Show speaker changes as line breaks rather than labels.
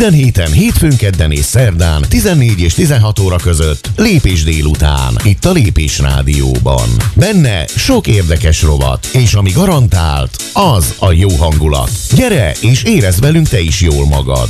Minden héten, hétfőn, kedden és szerdán 14 és 16 óra között Lépés délután, itt a Lépés Rádióban. Benne sok érdekes rovat, és ami garantált, az a jó hangulat. Gyere és érezd velünk te is jól magad.